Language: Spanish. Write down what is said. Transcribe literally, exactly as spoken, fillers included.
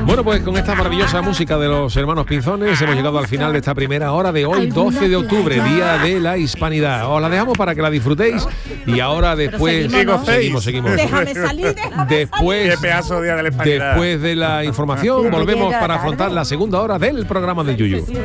Bueno, pues con esta maravillosa música de los hermanos Pinzones hemos llegado al final de esta primera hora de hoy, doce de octubre, Día de la Hispanidad. Os la dejamos para que la disfrutéis y ahora después seguimos, ¿no? seguimos, seguimos. Déjame salir, déjame Después, Qué pedazo de Día de la Hispanidad. después de la información volvemos para afrontar la segunda hora del programa del Yuyu.